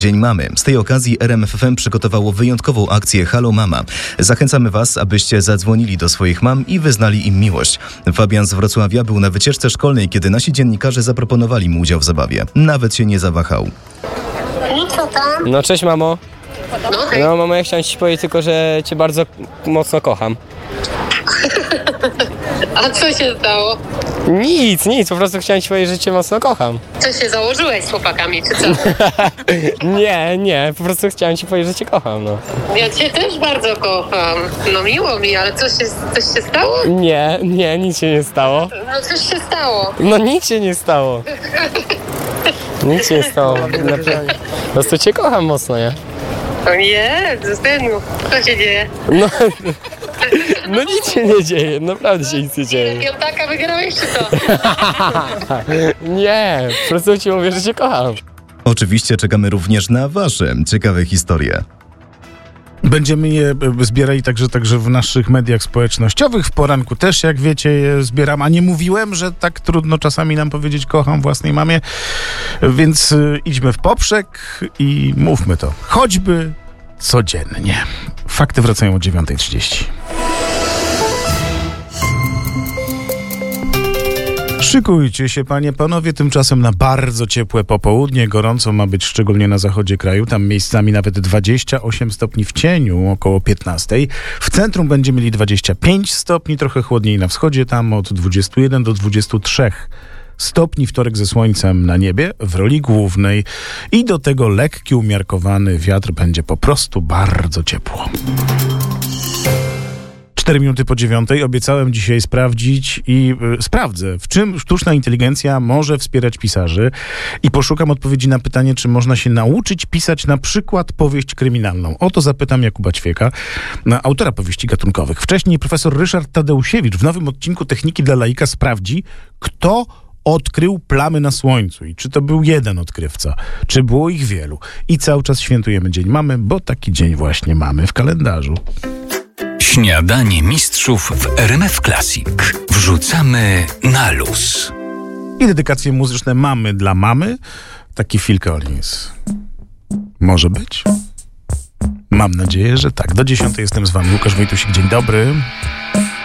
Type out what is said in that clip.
Dzień Mamy. Z tej okazji RMF FM przygotowało wyjątkową akcję Halo Mama. Zachęcamy Was, abyście zadzwonili do swoich mam i wyznali im miłość. Fabian z Wrocławia był na wycieczce szkolnej, kiedy nasi dziennikarze zaproponowali mu udział w zabawie. Nawet się nie zawahał. No co tam? No cześć mamo. No hej. No mamo, ja chciałem ci powiedzieć tylko, że cię bardzo mocno kocham. A co się stało? Nic, po prostu chciałem ci powiedzieć, że cię mocno kocham. Co się założyłeś z chłopakami, czy co? Nie, po prostu chciałem ci powiedzieć, że cię kocham, no. Ja cię też bardzo kocham. No miło mi, ale coś się stało? Nie, nic się nie stało. No coś się stało. No nic się nie stało. Nic się nie stało, naprawdę. Po prostu cię kocham mocno, nie? O nie, synu, co się dzieje? No nic się nie dzieje, naprawdę się nic nie dzieje. Piątaka wygrałeś, czy co? Nie, po prostu ci mówię, że cię kocham. Oczywiście czekamy również na Wasze ciekawe historie. Będziemy je zbierali także w naszych mediach społecznościowych. W poranku też, jak wiecie, je zbieram. A nie mówiłem, że tak trudno czasami nam powiedzieć kocham własnej mamie. Więc idźmy w poprzek i mówmy to. Choćby codziennie. Fakty wracają o 9:30. Szykujcie się, panie, panowie, tymczasem na bardzo ciepłe popołudnie. Gorąco ma być szczególnie na zachodzie kraju. Tam miejscami nawet 28 stopni w cieniu, około 15. W centrum będziemy mieli 25 stopni, trochę chłodniej na wschodzie, tam od 21 do 23 stopni. Wtorek ze słońcem na niebie, w roli głównej. I do tego lekki, umiarkowany wiatr, będzie po prostu bardzo ciepło. 4 minuty po 9:00 obiecałem dzisiaj sprawdzić i sprawdzę, w czym sztuczna inteligencja może wspierać pisarzy i poszukam odpowiedzi na pytanie, czy można się nauczyć pisać na przykład powieść kryminalną. O to zapytam Jakuba Ćwieka, autora powieści gatunkowych. Wcześniej profesor Ryszard Tadeusiewicz w nowym odcinku Techniki dla laika sprawdzi, kto odkrył plamy na słońcu i czy to był jeden odkrywca, czy było ich wielu. I cały czas świętujemy Dzień Mamy, bo taki dzień właśnie mamy w kalendarzu. Śniadanie mistrzów w RMF Classic. Wrzucamy na luz. I dedykacje muzyczne mamy dla mamy. Taki Phil Collins. Może być? Mam nadzieję, że tak. Do 10:00 jestem z wami. Łukasz Wojtusik, dzień dobry.